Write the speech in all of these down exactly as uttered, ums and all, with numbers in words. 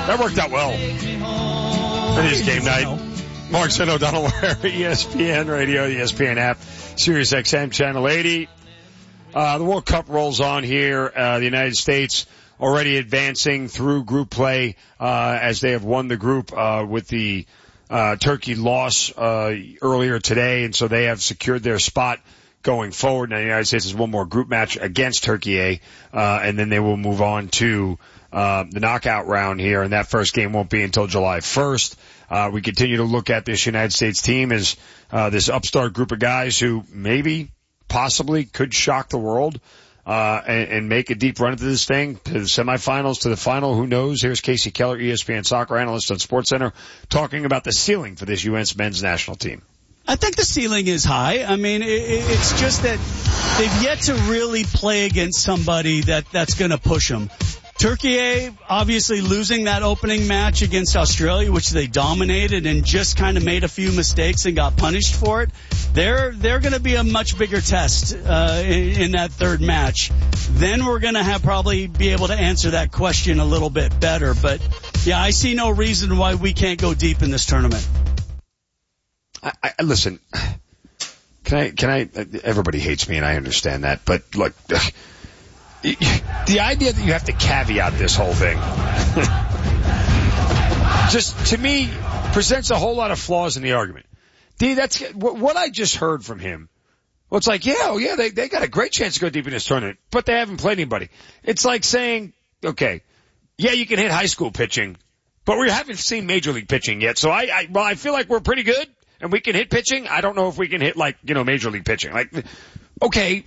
That worked out well. It is game night. Mark St. O'Donnell, E S P N Radio, E S P N app, Sirius X M Channel eighty. Uh, the World Cup rolls on here. Uh, the United States already advancing through group play, uh, as they have won the group, uh, with the, uh, Turkey loss, uh, earlier today. And so they have secured their spot going forward. Now the United States has one more group match against Turkey A, uh, and then they will move on to, uh, the knockout round here. And that first game won't be until July first. Uh, we continue to look at this United States team as, uh, this upstart group of guys who maybe, possibly could shock the world, uh, and, and make a deep run into this thing to the semifinals, to the final. Who knows? Here's Casey Keller, E S P N soccer analyst on SportsCenter, talking about the ceiling for this U S men's national team. I think the ceiling is high. I mean, it, it's just that they've yet to really play against somebody that, that's going to push them. Turkey, obviously losing that opening match against Australia, which they dominated and just kind of made a few mistakes and got punished for it. They're, they're going to be a much bigger test, uh, in, in that third match. Then we're going to have probably be able to answer that question a little bit better. But yeah, I see no reason why we can't go deep in this tournament. I, I listen, can I, can I, everybody hates me and I understand that, but look, the idea that you have to caveat this whole thing just, to me, presents a whole lot of flaws in the argument. D, that's what I just heard from him. Well, it's like, yeah, oh yeah, they, they got a great chance to go deep in this tournament, but they haven't played anybody. It's like saying, okay, yeah, you can hit high school pitching, but we haven't seen major league pitching yet. So I, I, well, I feel like we're pretty good and we can hit pitching. I don't know if we can hit like, you know, major league pitching. Like, okay,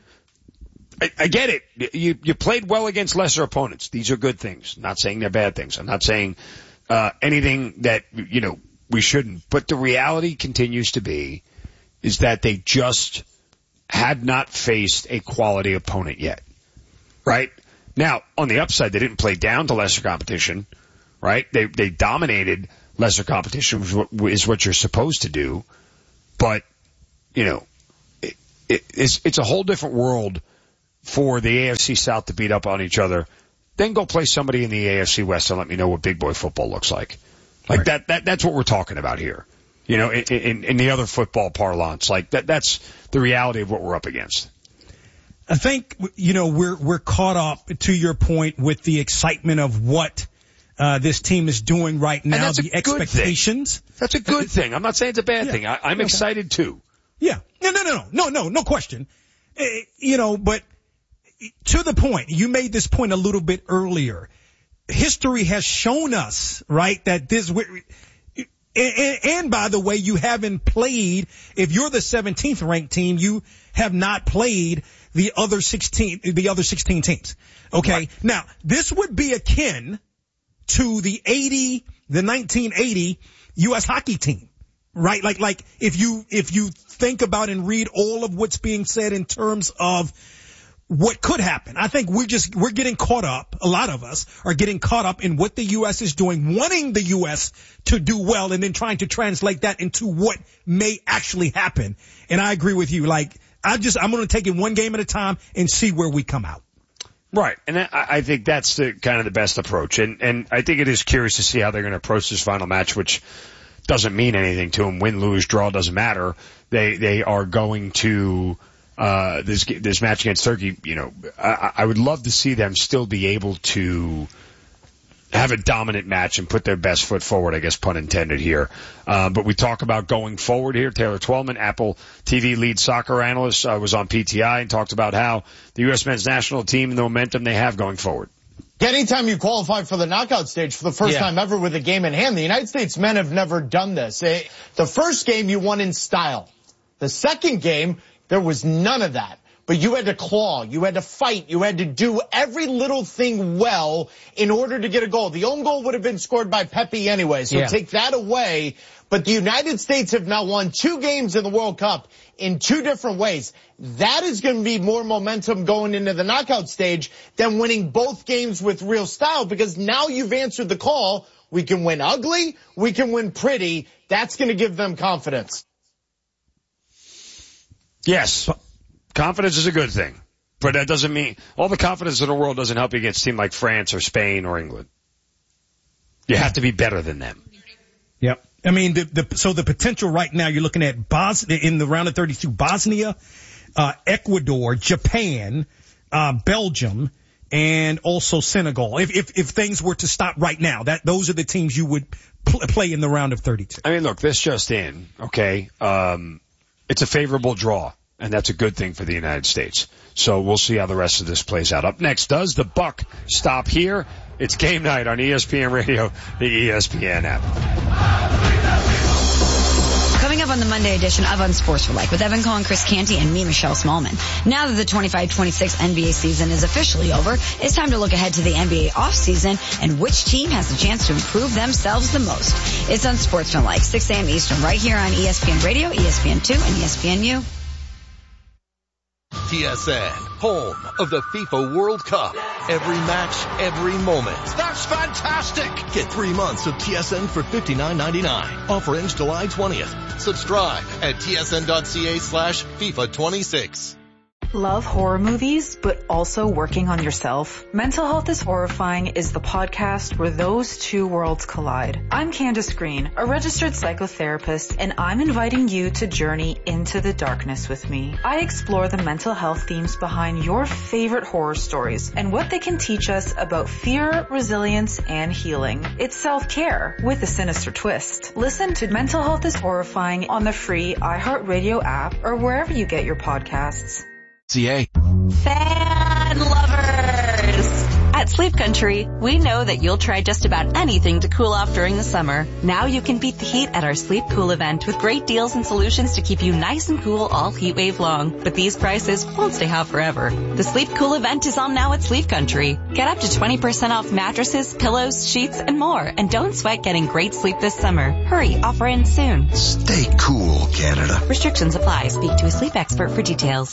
I, I get it. You, you played well against lesser opponents. These are good things. Not saying they're bad things. I'm not saying, uh, anything that, you know, we shouldn't. But the reality continues to be is that they just had not faced a quality opponent yet. Right? Now, on the upside, they didn't play down to lesser competition. Right? They, they dominated lesser competition, which is what, is what you're supposed to do. But, you know, it, it, it's, it's a whole different world for the A F C South to beat up on each other. Then go play somebody in the A F C West and let me know what big boy football looks like. Like right. that, that, that's what we're talking about here. You know, in, in, in the other football parlance, like that, that's the reality of what we're up against. I think, you know, we're, we're caught up to your point with the excitement of what, uh, this team is doing right now, the expectations. That's a good thing. I'm not saying it's a bad yeah. thing. I, I'm okay. excited too. Yeah. No, no, no, no, no, no, no question. Uh, you know, but to the point, you made this point a little bit earlier. History has shown us, right, that this, and, and by the way, you haven't played, if you're the seventeenth ranked team, you have not played the other sixteen, the other sixteen teams. Okay. Right. Now, this would be akin to the eighty, the nineteen eighty U S hockey team, right? Like, like if you, if you think about and read all of what's being said in terms of what could happen. I think we're just, we're getting caught up. A lot of us are getting caught up in what the U S is doing, wanting the U S to do well, and then trying to translate that into what may actually happen. And I agree with you. Like, I just, I'm going to take it one game at a time and see where we come out. Right. And I, I think that's the kind of the best approach. And, and I think it is curious to see how they're going to approach this final match, which doesn't mean anything to them. Win, lose, draw, doesn't matter. They, they are going to, Uh, this, this match against Turkey, you know, I, I would love to see them still be able to have a dominant match and put their best foot forward, I guess, pun intended here. Uh, but we talk about going forward here. Taylor Twellman, Apple T V lead soccer analyst, uh, was on P T I and talked about how the U S men's national team and the momentum they have going forward. Anytime you qualify for the knockout stage for the first yeah. time ever with a game in hand, the United States men have never done this. The first game you won in style. The second game, there was none of that. But you had to claw, you had to fight, you had to do every little thing well in order to get a goal. The own goal would have been scored by Pepe anyway, so yeah. take that away. But the United States have now won two games in the World Cup in two different ways. That is going to be more momentum going into the knockout stage than winning both games with real style, because now you've answered the call. We can win ugly, we can win pretty. That's going to give them confidence. Yes, confidence is a good thing, but that doesn't mean all the confidence in the world doesn't help you against a team like France or Spain or England. You have to be better than them. Yep. I mean, the, the, so the potential right now, you're looking at Bosnia in the round of thirty-two, Bosnia, uh, Ecuador, Japan, uh, Belgium, and also Senegal. If, if, if things were to stop right now, that, those are the teams you would pl- play in the round of thirty-two. I mean, look, this just in, okay? Um, it's a favorable draw, and that's a good thing for the United States. So we'll see how the rest of this plays out. Up next, does the buck stop here? It's game night on E S P N Radio, the E S P N app. Coming up on the Monday edition of Unsportsmanlike with Evan Cohen, Chris Canty, and me, Michelle Smallman. Now that the twenty-five twenty-six N B A season is officially over, it's time to look ahead to the N B A offseason and which team has the chance to improve themselves the most. It's Unsportsmanlike, six a.m. Eastern, right here on E S P N Radio, E S P N two, and E S P N U. T S N, home of the FIFA World Cup. Every match, every moment. That's fantastic! Get three months of T S N for fifty-nine ninety-nine. Offer ends July twentieth. Subscribe at tsn.ca slash FIFA 26. Love horror movies, but also working on yourself? Mental Health is Horrifying is the podcast where those two worlds collide. I'm Candace Green, a registered psychotherapist, and I'm inviting you to journey into the darkness with me. I explore the mental health themes behind your favorite horror stories and what they can teach us about fear, resilience, and healing. It's self-care with a sinister twist. Listen to Mental Health is Horrifying on the free iHeartRadio app or wherever you get your podcasts. C A. Fan lovers! At Sleep Country, we know that you'll try just about anything to cool off during the summer. Now you can beat the heat at our Sleep Cool event with great deals and solutions to keep you nice and cool all heat wave long. But these prices won't stay hot forever. The Sleep Cool event is on now at Sleep Country. Get up to twenty percent off mattresses, pillows, sheets, and more. And don't sweat getting great sleep this summer. Hurry, offer ends soon. Stay cool, Canada. Restrictions apply. Speak to a sleep expert for details.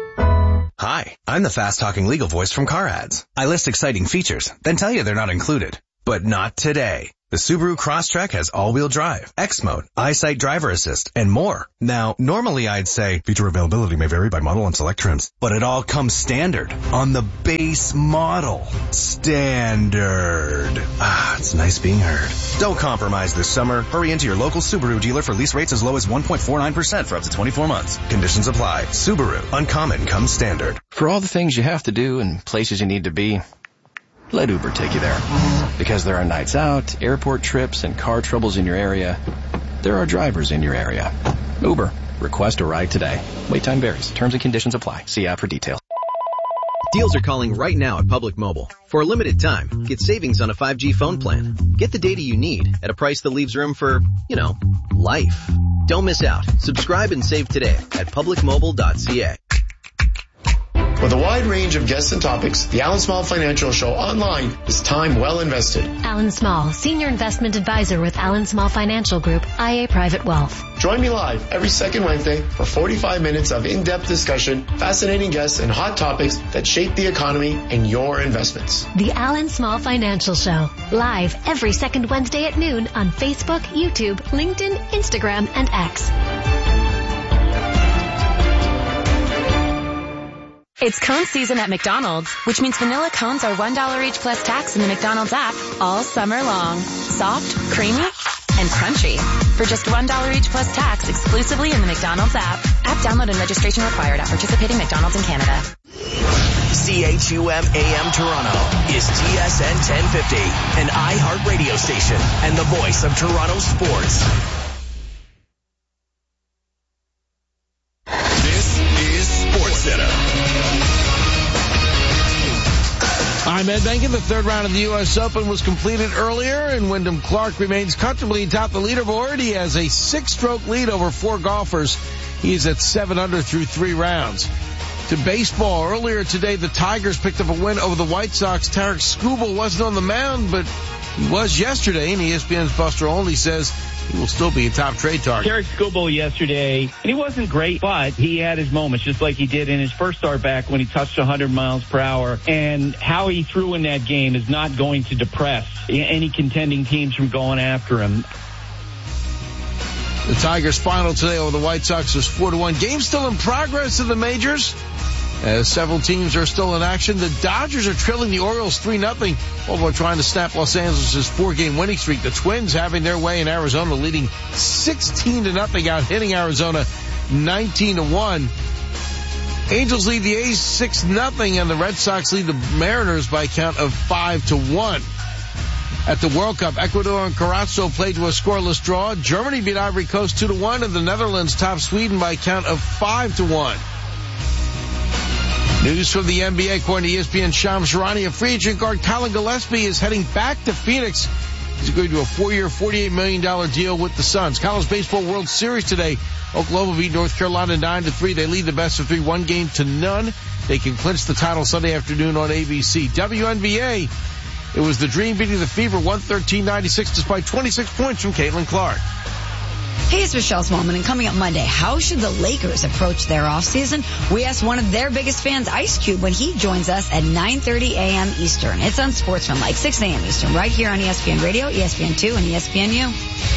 Hi, I'm the fast-talking legal voice from Car Ads. I list exciting features, then tell you they're not included. But not today. The Subaru Crosstrek has all-wheel drive, X-Mode, EyeSight Driver Assist, and more. Now, normally I'd say feature availability may vary by model and select trims, but it all comes standard on the base model. Standard. Ah, it's nice being heard. Don't compromise this summer. Hurry into your local Subaru dealer for lease rates as low as one point four nine percent for up to twenty-four months. Conditions apply. Subaru. Uncommon comes standard. For all the things you have to do and places you need to be, let Uber take you there. Because there are nights out, airport trips, and car troubles in your area, there are drivers in your area. Uber. Request a ride today. Wait time varies. Terms and conditions apply. See app for details. Deals are calling right now at Public Mobile. For a limited time, get savings on a five G phone plan. Get the data you need at a price that leaves room for, you know, life. Don't miss out. Subscribe and save today at public mobile dot c a. With a wide range of guests and topics, the Alan Small Financial Show online is time well invested. Alan Small, Senior Investment Advisor with Alan Small Financial Group, I A Private Wealth. Join me live every second Wednesday for forty-five minutes of in-depth discussion, fascinating guests, and hot topics that shape the economy and your investments. The Alan Small Financial Show, live every second Wednesday at noon on Facebook, YouTube, LinkedIn, Instagram, and X. It's cone season at McDonald's, which means vanilla cones are one dollar each plus tax in the McDonald's app all summer long. Soft, creamy, and crunchy. For just one dollar each plus tax exclusively in the McDonald's app. App download and registration required at participating McDonald's in Canada. C H U M A M Toronto is T S N ten fifty, an iHeart radio station and the voice of Toronto sports. This is SportsCenter. I'm Ed Benkin. The third round of the U S Open was completed earlier, and Wyndham Clark remains comfortably atop the leaderboard. He has a six-stroke lead over four golfers. He is at seven under through three rounds. To baseball, earlier today, the Tigers picked up a win over the White Sox. Tarek Skubal wasn't on the mound, but he was yesterday, and E S P N's Buster Olney says he will still be a top trade target. Tarek Skubal yesterday, and he wasn't great, but he had his moments, just like he did in his first start back when he touched one hundred miles per hour. And how he threw in that game is not going to depress any contending teams from going after him. The Tigers' final today over the White Sox was four to one. Game still in progress in the majors. As several teams are still in action, the Dodgers are trailing the Orioles three nothing while trying to snap Los Angeles' four-game winning streak. The Twins having their way in Arizona, leading sixteen to nothing, out hitting Arizona nineteen to one. Angels lead the A's six nothing, and the Red Sox lead the Mariners by a count of five to one. At the World Cup, Ecuador and Carrasco played to a scoreless draw. Germany beat Ivory Coast two to one, and the Netherlands topped Sweden by a count of five to one. News from the N B A, according to E S P N Shams Charania, a free agent guard Colin Gillespie is heading back to Phoenix. He's agreed to a four-year, forty-eight million dollars deal with the Suns. College Baseball World Series today. Oklahoma beat North Carolina nine to three. They lead the best of three, one game to none. They can clinch the title Sunday afternoon on A B C. W N B A, it was the Dream beating the Fever one thirteen ninety-six despite twenty-six points from Caitlin Clark. Hey, it's Michelle Smallman, and coming up Monday, how should the Lakers approach their offseason? We asked one of their biggest fans, Ice Cube, when he joins us at nine thirty a.m. Eastern. It's on Sportsman, like six a.m. Eastern, right here on E S P N Radio, E S P N two, and E S P N U.